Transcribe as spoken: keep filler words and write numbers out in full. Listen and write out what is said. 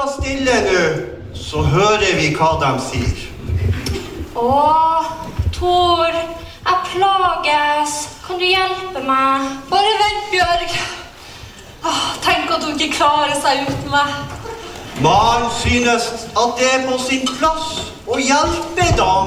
være stille nå, så hører vi hva de sier. Åh, Tor, jeg plages. Kan du hjelpe meg? Bare vent, Bjørg. Åh, tenk at hun ikke klarer seg uten meg. Man synes at det er på sin plass å hjelpe dam.